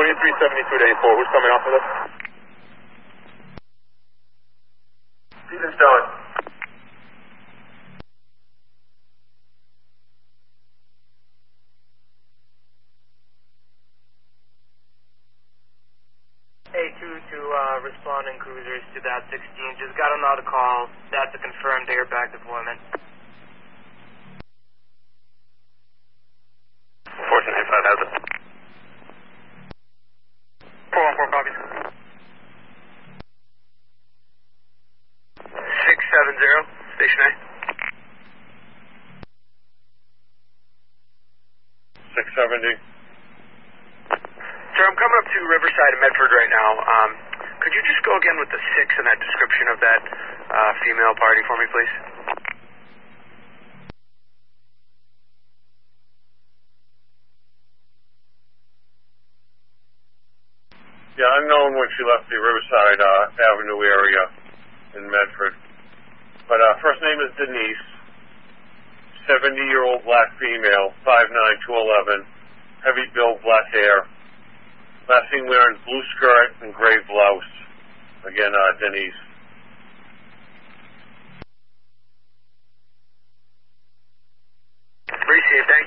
2372 to 84. Who's coming off of this? Steven Stone. A2 to responding cruisers to that 16. Just got another call. That's a confirmed airbag deployment. Fortune 85 has it. 414 copies. 670, station A. 670. Sir, I'm coming up to Riverside and Medford right now. Could you just go again with the 6 and that description of that female party for me, please? Yeah, unknown when she left the Riverside Avenue area in Medford. But first name is Denise, 70-year-old black female, 5'9", 211, heavy build, black hair. Last seen wearing blue skirt and gray blouse. Again, Denise. Appreciate it. Thank you.